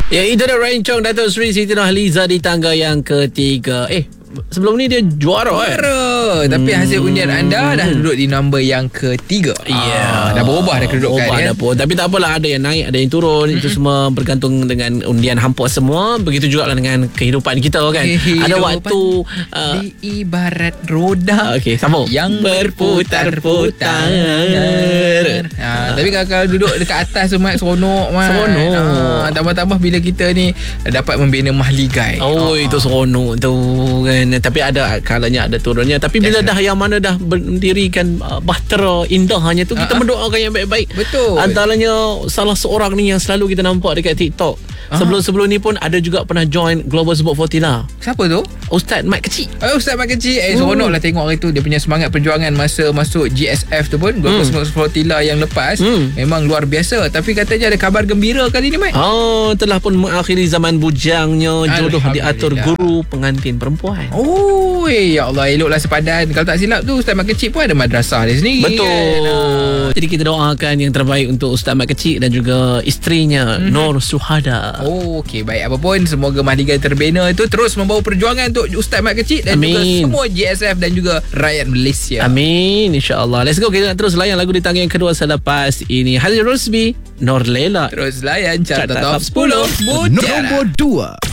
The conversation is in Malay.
Ya, itu dia Ryan Chong, Dato' Sri Siti Nurhaliza di tangga yang ketiga. Sebelum ni dia juara Tapi hasil undian anda dah duduk di nombor yang ketiga. Ya, Dah berubah dah kedudukan ya. Tapi tak apalah, ada yang naik, ada yang turun. Itu semua bergantung dengan undian hampa semua. Begitu juga lah dengan kehidupan kita kan. Ada waktu ibarat roda sambung yang berputar-putar. Tapi kalau duduk dekat atas tu Mat, seronok Mat. Tambah-tambah bila kita ni dapat membina mahligai. Itu seronok tu kan. Tapi ada kalanya ada turunnya. Tapi bila dah yang mana dah mendirikan bahtera indahnya tu, kita mendoakan yang baik-baik. Betul. Antaranya salah seorang ni yang selalu kita nampak dekat TikTok. Sebelum-sebelum ni pun ada juga pernah join Global Support for Tila. Siapa tu? Ustaz Mat Kecil. Ustaz Mat Kecil. Seronok lah tengok hari tu. Dia punya semangat perjuangan masa masuk GSF tu pun, Global Support for Tila yang lepas, memang luar biasa. Tapi katanya ada kabar gembira kali ni Mat. Telah pun mengakhiri zaman bujangnya. Jodoh diatur guru pengantin perempuan. Ya Allah, eloklah sepadan. Kalau tak silap tu Ustaz Mat Kecil pun ada madrasah dia sendiri. Betul kan? Jadi kita doakan yang terbaik untuk Ustaz Mat Kecil dan juga isterinya Nur Suhada. Okey, baik. Apa pun, semoga mahligai terbina itu terus membawa perjuangan untuk Ustaz Mat Kecil dan juga semua GSF dan juga rakyat Malaysia. Amin, insyaAllah. Let's go, kita nak terus layan lagu di tangga yang kedua selepas ini. Hadir Rosbi, Nur Lela. Terus layan Carta Top 10 Mutiara. Nombor 2.